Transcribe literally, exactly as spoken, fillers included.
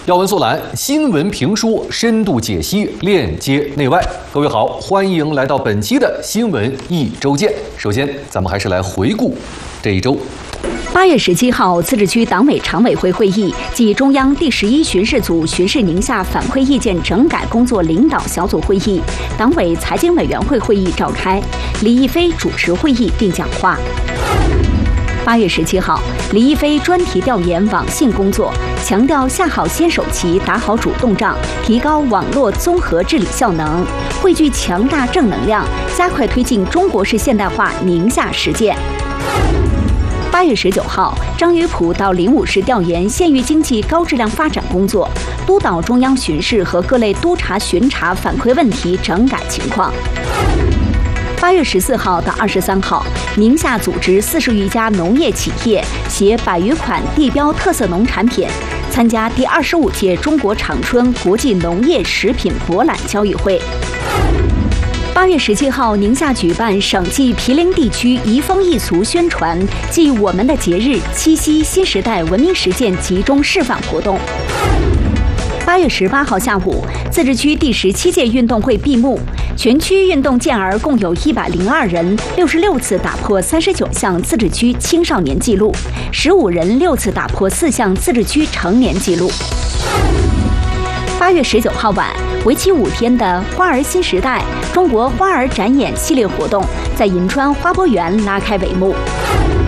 要闻速览，新闻评说，深度解析，链接内外。各位好，欢迎来到本期的新闻一周见。首先，咱们还是来回顾这一周。 八月十七号，自治区党委常委会会议暨中央第十一巡视组巡视宁夏反馈意见整改工作领导小组会议、党委财经委员会会议召开，李毅飞主持会议并讲话。八月十七号，李毅飞专题调研网信工作，强调下好先手棋，打好主动仗，提高网络综合治理效能，汇聚强大正能量，加快推进中国式现代化宁夏实践。八月十九号，张宇普到灵武市调研县域经济高质量发展工作，督导中央巡视和各类督察巡查反馈问题整改情况。八月十四号到二十三号，宁夏组织四十余家农业企业携百余款地标特色农产品，参加第二十五届中国长春国际农业食品博览交易会。八月十七号，宁夏举办省际毗邻地区移风易俗宣传暨我们的节日七夕新时代文明实践集中示范活动。八月十八号下午，自治区第十七届运动会闭幕，全区运动健儿共有一百零二人，六十六次打破三十九项自治区青少年纪录，十五人六次打破四项自治区成年纪录。八月十九号晚，为期五天的花儿新时代中国花儿展演系列活动在银川花博园拉开帷幕。